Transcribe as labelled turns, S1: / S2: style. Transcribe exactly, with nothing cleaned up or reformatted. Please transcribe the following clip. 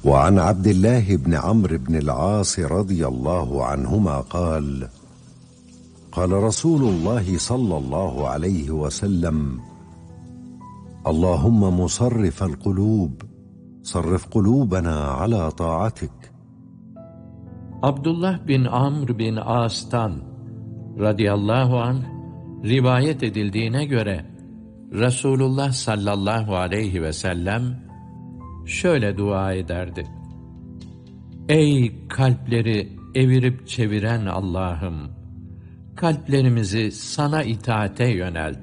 S1: وعن عبد الله بن عمرو بن العاص رضي الله عنهما قال قال رسول الله صلى الله عليه وسلم اللهم مصرف القلوب صرف قلوبنا على طاعتك.
S2: Abdullah bin Amr bin As'tan radıyallahu anh rivayet edildiğine göre Resulullah sallallahu aleyhi ve sellem şöyle dua ederdi: Ey kalpleri evirip çeviren Allah'ım! Kalplerimizi sana itaate yönelt.